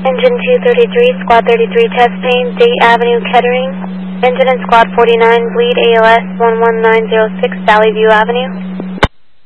Engine 233, Squad 33 testing, Date Avenue, Kettering. Engine and Squad 49, bleed AOS 11906, Valley View Avenue.